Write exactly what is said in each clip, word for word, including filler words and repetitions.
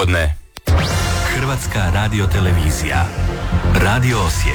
popodne. Hrvatska radiotelevizija. Radio Osijek.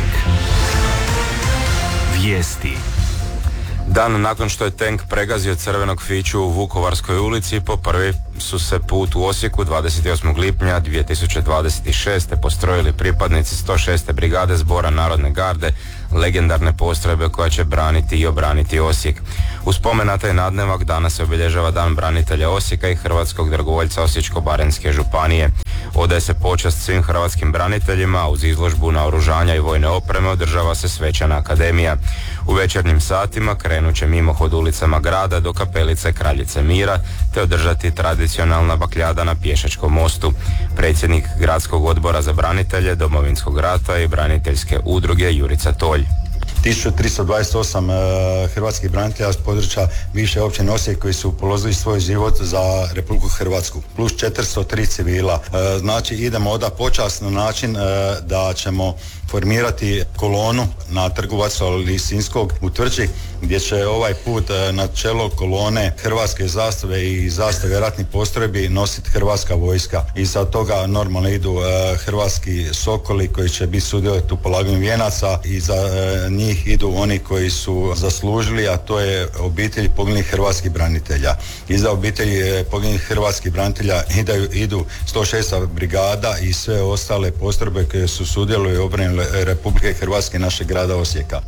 Vijesti. Dan nakon što je tenk pregazio crvenog fiću u Vukovarskoj ulici, po prvi su se put u Osijeku dvadeset osmog lipnja dvije tisuće dvadeset šeste. postrojili pripadnici sto šeste brigade Zbora Narodne garde, legendarne postrojbe koja će braniti i obraniti Osijek. U spomen na taj nadnevak danas se obilježava Dan branitelja Osijeka i hrvatskog dragovoljca Osječko-baranjske županije. Odaje se počast svim hrvatskim braniteljima, a uz izložbu naoružanja i vojne opreme održava se svečana akademija. U večernjim satima krenut će mimohod ulicama grada do kapelice Kraljice Mira, te održati tradicionalna bakljada na Pješačkom mostu. Predsjednik Gradskog odbora za branitelje Domovinskog rata i braniteljske udruge Jurica Tolj. tisuću tristo dvadeset osam uh, hrvatskih branitelja s područja više općine Osijek koji su položili svoj život za Republiku Hrvatsku, plus četiristo tri civila. Uh, znači idemo oda počast na način uh, da ćemo formirati kolonu na Trgu Vaclava Lisinskog u Tvrđi, gdje će ovaj put na čelo kolone hrvatske zastave i zastave ratnih postrojbi nositi hrvatska vojska. Iza toga normalno idu uh, hrvatski sokoli koji će biti sudjelovati u polaganju vijenaca i za uh, njih idu oni koji su zaslužili, a to je obitelji poginulih hrvatskih branitelja. Iza obitelji poginulih hrvatskih branitelja idu, idu sto šesta brigada i sve ostale postrojbe koje su sudjelovali u obrani Republike Hrvatske, našeg grada Osijeka.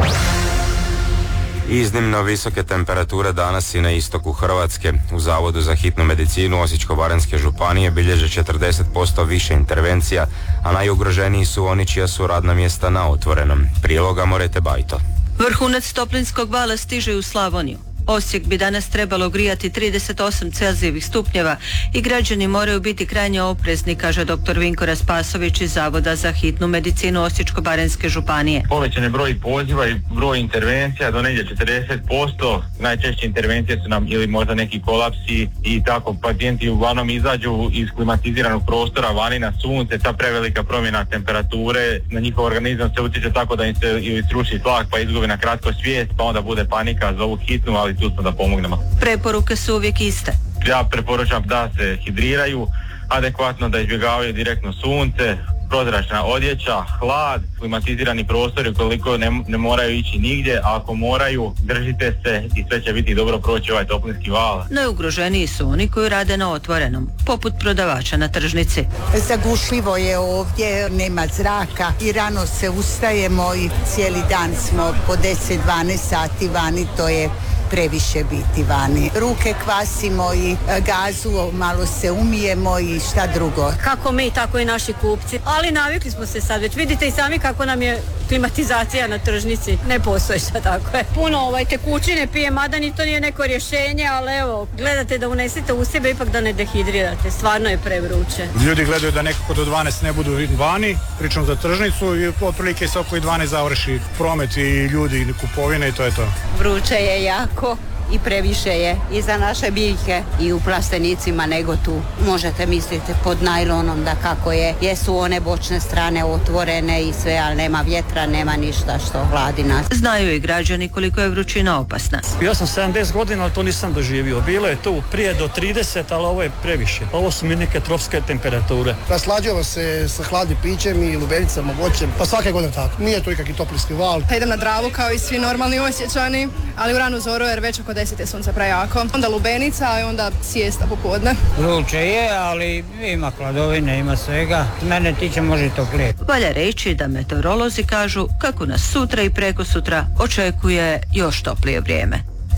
Iznimno visoke temperature danas i na istoku Hrvatske. U Zavodu za hitnu medicinu Osječko-baranjske županije bilježe četrdeset posto više intervencija, a najugroženiji su oni čija su radna mjesta na otvorenom. Priloga Morete Bajto. Vrhunac toplinskog vala stiže u Slavoniju. Osijek bi danas trebalo grijati trideset osam Celzijevih stupnjeva i građani moraju biti krajnje oprezni, kaže doktor Vinko Raspasović iz Zavoda za hitnu medicinu Osječko-baranjske županije. Povećan je broj poziva i broj intervencija do negdje četrdeset posto. Najčešće intervencije su nam ili možda neki kolapsi i tako pacijenti uglavnom izađu iz klimatiziranog prostora vani na sunce. Ta prevelika promjena temperature na njihov organizam se utječe tako da im se ili sruši tlak pa izgubi na kratko svijest, pa onda bude panika za ovu hitnu, ali tu smo da pomognemo. Preporuke su uvijek iste. Ja preporučam da se hidriraju adekvatno, da izbjegavaju direktno sunce, prozračna odjeća, hlad, klimatizirani prostori koliko ne, ne moraju ići nigdje, a ako moraju, držite se i sve će biti dobro proći ovaj toplinski val. Najugroženiji su oni koji rade na otvorenom, poput prodavača na tržnici. Zagušljivo je ovdje, nema zraka i rano se ustajemo i cijeli dan smo po deset dvanaest sati vani, to je previše biti vani. Ruke kvasimo i gazu, malo se umijemo i šta drugo. Kako mi, tako i naši kupci. Ali navikli smo se sad već. Vidite i sami kako nam je klimatizacija na tržnici. Ne postoji šta tako je. Puno ovaj, tekućine pije, mada ni to nije neko rješenje, ali evo, gledate da unesete u sebe, ipak da ne dehidrirate. Stvarno je prevruće. Ljudi gledaju da nekako do dvanaest ne budu vani, pričam za tržnicu i otprilike se oko dvanaest završi promet i ljudi i kupovine i to je to. Vruće je jako i previše je i za naše biljke i u plastenicima nego tu. Možete misliti pod najlonom da kako je. Jesu one bočne strane otvorene i sve, ali nema vjetra, nema ništa što hladi nas. Znaju i građani koliko je vrućina opasna. Ja sam sedamdeset godina, ali to nisam doživio. Bilo je tu prije do trideset, ali ovo je previše. Ovo su mi neke tropske temperature. Naslađujemo se sa hladnim pićem i lubenicama, voćem, pa svake godine tako. Nije to ikakvi toplinski val. Idem na Dravu kao i svi normalni Osječani, ali u ranu zoru jer već oko deset je sunca prejako. Onda lubenica i onda sijesta popodne. Vruće je, ali ima hladovine, ima svega. Mene tiče može i toplije. Valja reći da meteorolozi kažu kako nas sutra i preko sutra očekuje još toplije vrijeme.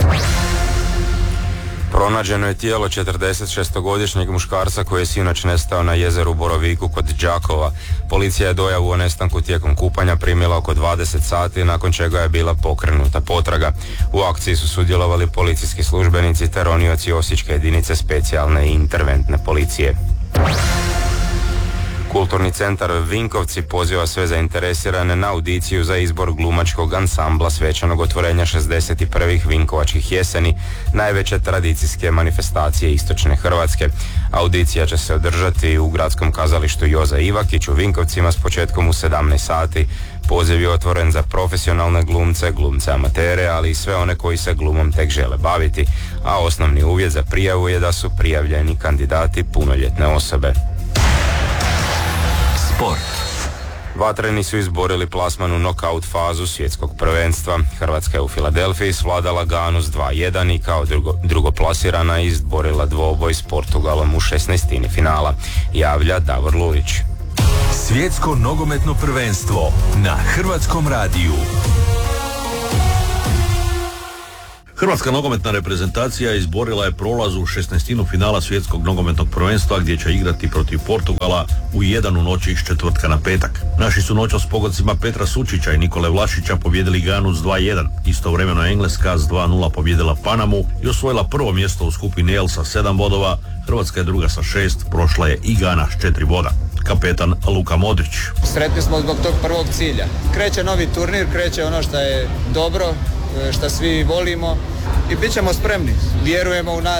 Pronađeno je tijelo četrdesetšestogodišnjeg muškarca koji je sinoć nestao na jezeru Boroviku kod Đakova. Policija je dojavu o nestanku tijekom kupanja primila oko dvadeset sati, nakon čega je bila pokrenuta potraga. U akciji su sudjelovali policijski službenici te ronioci Osječke jedinice specijalne i interventne policije. Kulturni centar Vinkovci poziva sve zainteresirane na audiciju za izbor glumačkog ansambla svečanog otvorenja šezdeset prvih Vinkovačkih jeseni, najveće tradicijske manifestacije istočne Hrvatske. Audicija će se održati u gradskom kazalištu Joza Ivakić u Vinkovcima s početkom u sedamnaest sati. Poziv je otvoren za profesionalne glumce, glumce amatere, ali i sve one koji se glumom tek žele baviti, a osnovni uvjet za prijavu je da su prijavljeni kandidati punoljetne osobe. Sport. Vatreni su izborili plasman u nokaut fazu svjetskog prvenstva. Hrvatska je u Filadelfiji svladala Ganu s dva jedan i kao drugo, drugoplasirana izborila dvoboj s Portugalom u šesnaestini finala, javlja Davor Lulić. Svjetsko nogometno prvenstvo na Hrvatskom radiju. Hrvatska nogometna reprezentacija izborila je prolaz u šesnaestinu finala svjetskog nogometnog prvenstva gdje će igrati protiv Portugala u jedan u noći iz četvrtka na petak. Naši su noćas s pogodcima Petra Sučića i Nikole Vlašića pobjedili Ganu s dva jedan. Istovremeno Engleska s dva nula pobjedila Panamu i osvojila prvo mjesto u skupini L sa sedam bodova. Hrvatska je druga sa šest, prošla je i Gana s četiri boda. Kapetan Luka Modrić. Sretni smo zbog tog prvog cilja. Kreće novi turnir, kreće ono što je dobro, što svi volimo i bit ćemo spremni. Vjerujemo u nas,